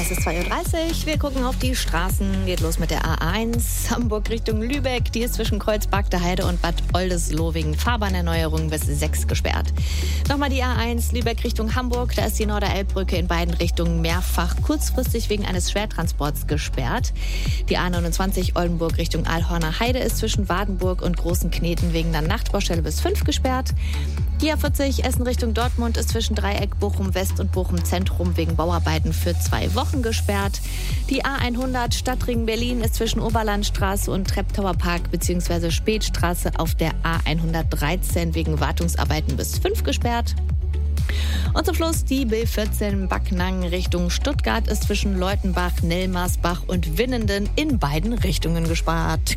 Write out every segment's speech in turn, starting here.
Es ist 2:30 Uhr. Wir gucken auf die Straßen. Geht los mit der A1. Hamburg Richtung Lübeck. Die ist zwischen Kreuzberg, der Heide und Bad Oldesloe Fahrbahnerneuerung bis 6 gesperrt. Nochmal die A1 Lübeck Richtung Hamburg. Da ist die Norderelbbrücke in beiden Richtungen mehrfach kurzfristig wegen eines Schwertransports gesperrt. Die A29 Oldenburg Richtung Alhorner Heide ist zwischen Wadenburg und Großen Kneten wegen der Nachtbaustelle bis 5 gesperrt. Die A40 Essen Richtung Dortmund ist zwischen Dreieck Bochum West und Bochum Zentrum wegen Bauarbeiten für 2 Wochen gesperrt. Die A100 Stadtring Berlin ist zwischen Oberlandstraße und Treptower Park bzw. Spätstraße auf der A113 wegen Wartungsarbeiten bis 5 gesperrt. Und zum Schluss die B14 Backnang Richtung Stuttgart ist zwischen Leutenbach, Nelmersbach und Winnenden in beiden Richtungen gesperrt.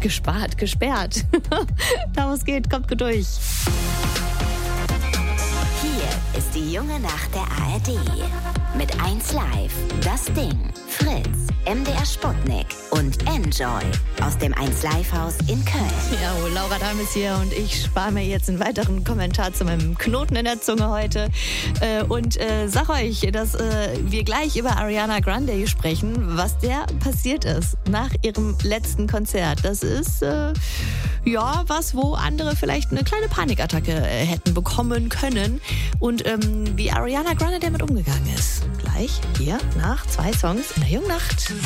Da wo es geht, kommt gut durch. Hier ist die junge Nacht der ARD. Mit 1 Live, Das Ding, Fritz, MDR Sputnik und Enjoy aus dem 1 Live Haus in Köln. Ja, Laura Dahm ist hier und ich spare mir jetzt einen weiteren Kommentar zu meinem Knoten in der Zunge heute und sag euch, dass wir gleich über Ariana Grande sprechen, was der passiert ist nach ihrem letzten Konzert. Das ist was, wo andere vielleicht eine kleine Panikattacke hätten bekommen können und wie Ariana Grande damit umgegangen ist. Gleich hier nach 2 Songs in der jungen Nacht.